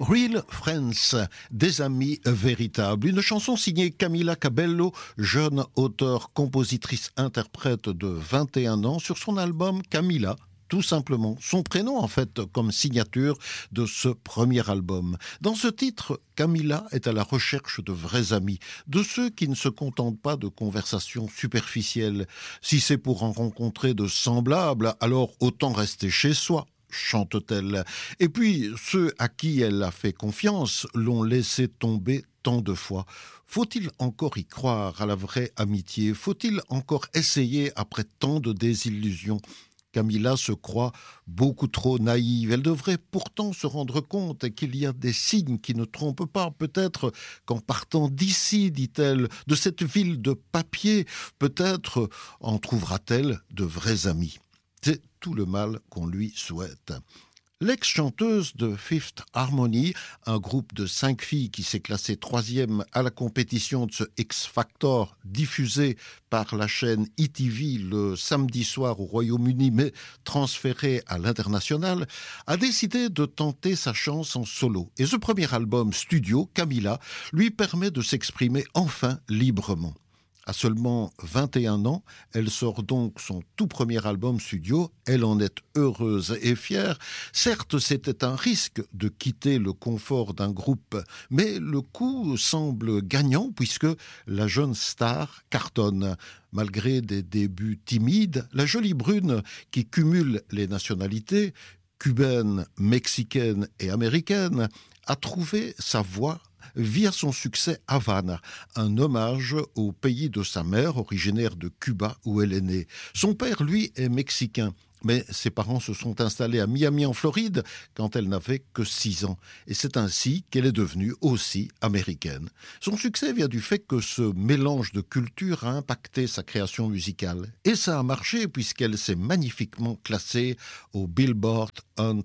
Real Friends, des amis véritables. Une chanson signée Camila Cabello, jeune auteure, compositrice, interprète de 21 ans, sur son album Camila. Tout simplement, son prénom en fait comme signature de ce premier album. Dans ce titre, Camila est à la recherche de vrais amis, de ceux qui ne se contentent pas de conversations superficielles. Si c'est pour en rencontrer de semblables, alors autant rester chez soi, chante-t-elle. Et puis, ceux à qui elle a fait confiance l'ont laissé tomber tant de fois. Faut-il encore y croire à la vraie amitié? Faut-il encore essayer après tant de désillusions? Camila se croit beaucoup trop naïve. Elle devrait pourtant se rendre compte qu'il y a des signes qui ne trompent pas. Peut-être qu'en partant d'ici, dit-elle, de cette ville de papier, peut-être en trouvera-t-elle de vrais amis. C'est tout le mal qu'on lui souhaite. L'ex-chanteuse de Fifth Harmony, un groupe de 5 filles qui s'est classé 3e à la compétition de ce X-Factor diffusé par la chaîne ETV le samedi soir au Royaume-Uni mais transféré à l'international, a décidé de tenter sa chance en solo. Et ce premier album studio, Camila, lui permet de s'exprimer enfin librement. À seulement 21 ans, elle sort donc son tout premier album studio. Elle en est heureuse et fière. Certes, c'était un risque de quitter le confort d'un groupe, mais le coup semble gagnant puisque la jeune star cartonne. Malgré des débuts timides, la jolie brune qui cumule les nationalités, cubaine, mexicaine et américaine, a trouvé sa voie via son succès Havana, un hommage au pays de sa mère, originaire de Cuba où elle est née. Son père, lui, est mexicain. Mais ses parents se sont installés à Miami en Floride quand elle n'avait que 6 ans. Et c'est ainsi qu'elle est devenue aussi américaine. Son succès vient du fait que ce mélange de cultures a impacté sa création musicale. Et ça a marché puisqu'elle s'est magnifiquement classée au Billboard 100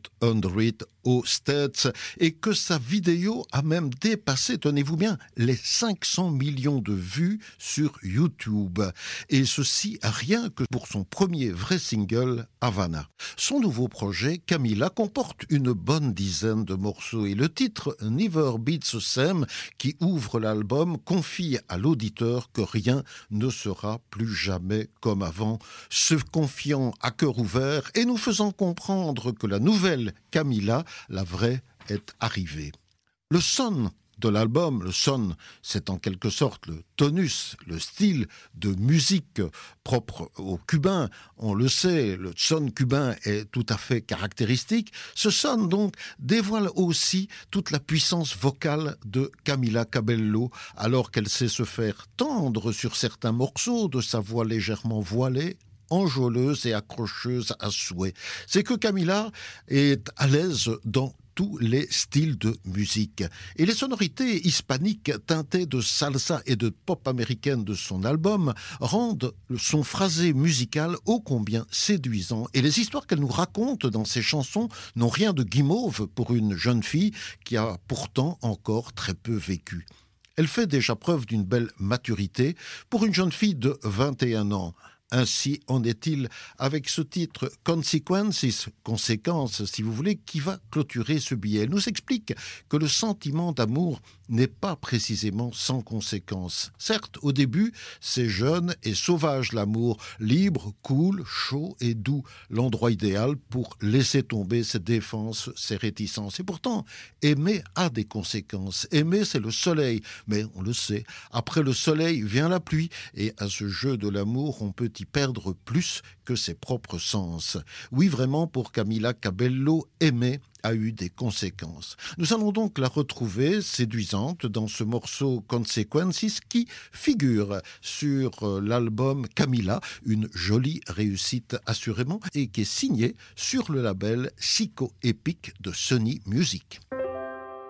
aux States et que sa vidéo a même dépassé, tenez-vous bien, les 500 millions de vues sur YouTube. Et ceci rien que pour son premier vrai single, Havana. Son nouveau projet, Camila, comporte une bonne dizaine de morceaux et le titre Never Beats the Same, qui ouvre l'album, confie à l'auditeur que rien ne sera plus jamais comme avant, se confiant à cœur ouvert et nous faisant comprendre que la nouvelle Camila, la vraie, est arrivée. Le son de l'album, le son, c'est en quelque sorte le tonus, le style de musique propre aux Cubains. On le sait, le son cubain est tout à fait caractéristique. Ce son, donc, dévoile aussi toute la puissance vocale de Camila Cabello, alors qu'elle sait se faire tendre sur certains morceaux de sa voix légèrement voilée, enjôleuse et accrocheuse à souhait. C'est que Camila est à l'aise dans tous les styles de musique. Et les sonorités hispaniques teintées de salsa et de pop américaine de son album rendent son phrasé musical ô combien séduisant. Et les histoires qu'elle nous raconte dans ses chansons n'ont rien de guimauve pour une jeune fille qui a pourtant encore très peu vécu. Elle fait déjà preuve d'une belle maturité pour une jeune fille de 21 ans. Ainsi en est-il avec ce titre Consequences, conséquences si vous voulez, qui va clôturer ce billet. Elle nous explique que le sentiment d'amour n'est pas précisément sans conséquences. Certes, au début, c'est jeune et sauvage l'amour, libre, cool, chaud et doux, l'endroit idéal pour laisser tomber ses défenses, ses réticences. Et pourtant, aimer a des conséquences. Aimer, c'est le soleil, mais on le sait, après le soleil vient la pluie, et à ce jeu de l'amour, on peut y perdre plus que ses propres sens. Oui, vraiment, pour Camila Cabello, aimer a eu des conséquences. Nous allons donc la retrouver séduisante dans ce morceau Consequences qui figure sur l'album Camila, une jolie réussite assurément, et qui est signé sur le label Psycho Epic de Sony Music.